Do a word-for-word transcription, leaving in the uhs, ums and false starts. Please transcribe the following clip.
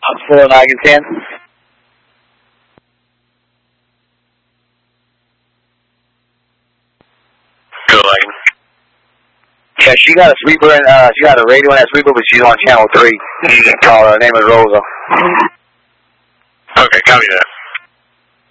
four Wagon ten. Go Wagon. Yeah, she got a sweeper and uh, she got a radio in that sweeper, but she's on channel three. You can call her. Her name is Rosa. Okay, copy that.